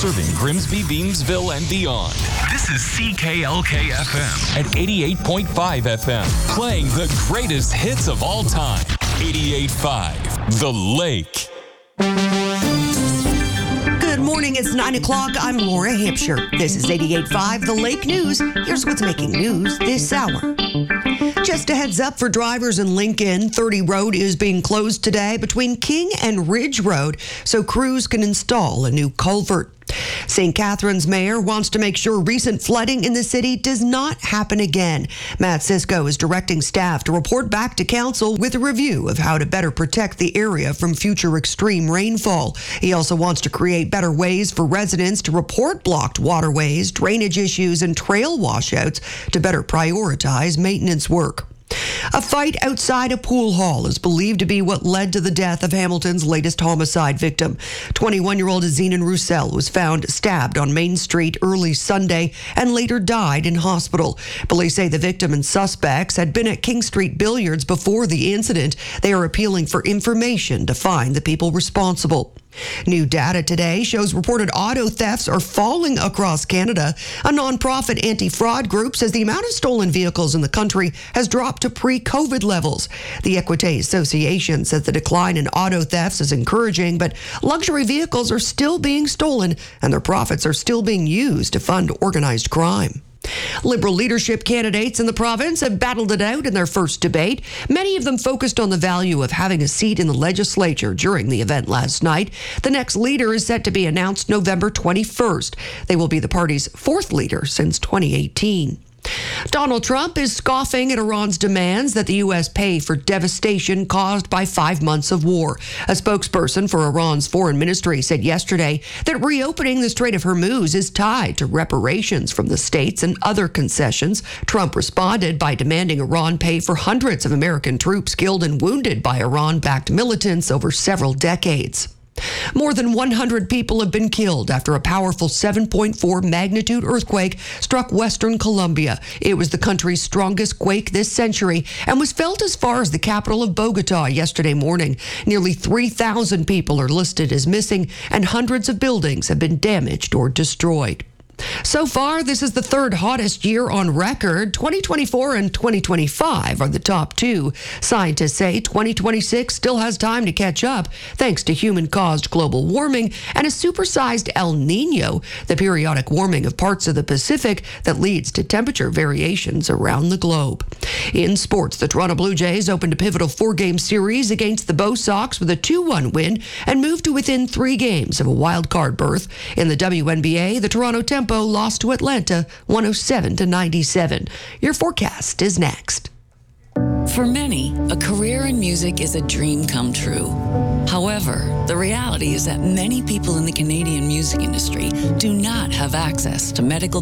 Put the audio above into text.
serving Grimsby, Beamsville, and beyond. This is CKLK FM at 88.5 FM, playing the greatest hits of all time. 88.5, The Lake. Good morning, it's 9 o'clock. I'm Laura Hampshire. This is 88.5 The Lake News. Here's what's making news this hour. Just a heads up for drivers in Lincoln, 30 Road is being closed today between King and Ridge Road so crews can install a new culvert. St. Catharines mayor wants to make sure recent flooding in the city does not happen again. Matt Cisco is directing staff to report back to council with a review of how to better protect the area from future extreme rainfall. He also wants to create better ways for residents to report blocked waterways, drainage issues, and trail washouts to better prioritize maintenance work. A fight outside a pool hall is believed to be what led to the death of Hamilton's latest homicide victim. 21-year-old Zenon Roussel was found stabbed on Main Street early Sunday and later died in hospital. Police say the victim and suspects had been at King Street Billiards before the incident. They are appealing for information to find the people responsible. New data today shows reported auto thefts are falling across Canada. A nonprofit anti-fraud group says the amount of stolen vehicles in the country has dropped to pre-COVID levels. The Equite Association says the decline in auto thefts is encouraging, but luxury vehicles are still being stolen and their profits are still being used to fund organized crime. Liberal leadership candidates in the province have battled it out in their first debate. Many of them focused on the value of having a seat in the legislature during the event last night. The next leader is set to be announced November 21st. They will be the party's fourth leader since 2018. Donald Trump is scoffing at Iran's demands that the U.S. pay for devastation caused by 5 months of war. A spokesperson for Iran's foreign ministry said yesterday that reopening the Strait of Hormuz is tied to reparations from the states and other concessions. Trump responded by demanding Iran pay for hundreds of American troops killed and wounded by Iran-backed militants over several decades. More than 100 people have been killed after a powerful 7.4 magnitude earthquake struck western Colombia. It was the country's strongest quake this century and was felt as far as the capital of Bogota yesterday morning. Nearly 3,000 people are listed as missing and hundreds of buildings have been damaged or destroyed. So far, this is the third hottest year on record. 2024 and 2025 are the top two. Scientists say 2026 still has time to catch up thanks to human-caused global warming and a supersized El Nino, the periodic warming of parts of the Pacific that leads to temperature variations around the globe. In sports, the Toronto Blue Jays opened a pivotal 4-game series against the Bo Sox with a 2-1 win and moved to within 3 games of a wild-card berth. In the WNBA, the Toronto Tempo lost to Atlanta 107-97. Your forecast is next. For many, a career in music is a dream come true. However, the reality is that many people in the Canadian music industry do not have access to medical